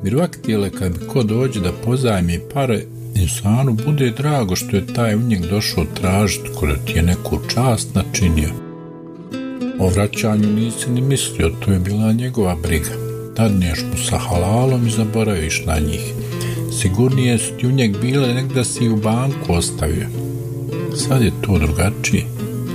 Mirvak tijele kad bi ko dođe da pozajmi pare, insanu bude drago što je taj u njeg došao tražiti ko da ti je neku čast načinio. O vraćanju nisi ni mislio, to je bila njegova briga. Dadneš mu sa halalom i zaboraviš na njih. Sigurnije su ti u njeg bile nek da si u banku ostavio. Sad je to drugačije.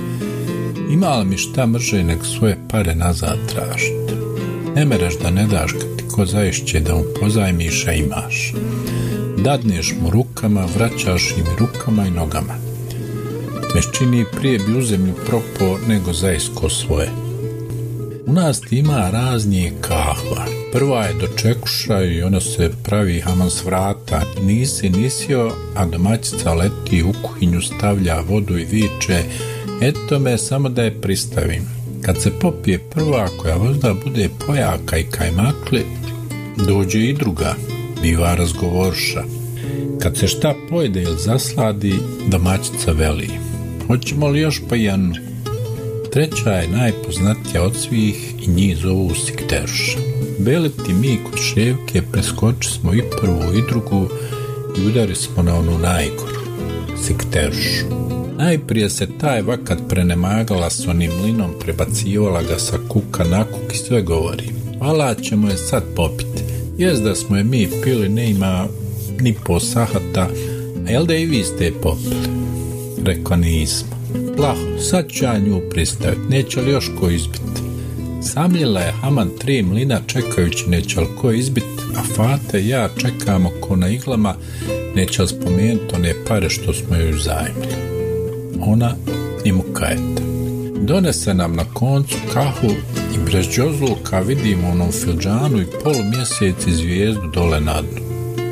Ima li mi šta mrže nek svoje pare nazad tražiti? Ne mereš da ne daš kad ti ko zaišće da mu pozajmiš, a imaš. Dadneš mu rukama, vraćaš im rukama i nogama. Meščini prije bi u zemlju propao nego zaisko svoje. U nas ima raznije kahva. Prva je dočekuša i ona se pravi haman s vrata. Nisi nisio, a domaćica leti u kuhinju, stavlja vodu i viče: eto me, samo da je pristavim. Kad se popije prva, koja možda bude pojaka i kajmakli, dođe i druga, biva razgovorša. Kad se šta pojede ili zasladi, domaćica veli: hoćemo li još po jednu? Treća je najpoznatija od svih i njih zovu sikterša. Beliti mi kod ševke preskoči smo i prvu i drugu i udari smo na onu najgoru, sikteršu. Najprije se taj vakat prenemagala s onim mlinom, prebacivala ga sa kuka na kuk i sve govori: vala ćemo je sad popiti. Jest da smo je mi pili, ne ima ni po sahata, a jel da i vi ste je popili? Rekao: nismo. Plaho, sad ću ja nju pristaviti, neće li još ko izbiti? Samljela je haman 3 mlina čekajući neće li ko izbiti, a Fate i ja čekamo ko na iglama, neće li spomenuti one pare što smo joj zajmili. Ona i mukajeta. Donese nam na koncu kahu i brez džozluka vidimo u onom filđanu i polumjesec i zvijezdu dole na dnu.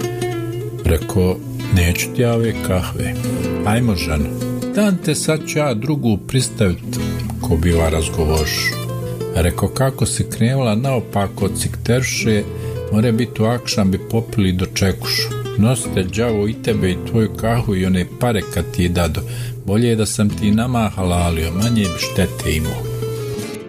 Rekao: neću ti ja ove kahve. Ajmo, ženo. Dan te sad ću ja drugu pristaviti, ko biva razgovoršu. Rekao: kako si krenula naopako od sikterše, more biti u akšam bi popili do čekušu. Nosite đavo i tebe i tvoju kahu i one pare kad ti je dado. Bolje je da sam ti nama halalio, manje bi štete imao.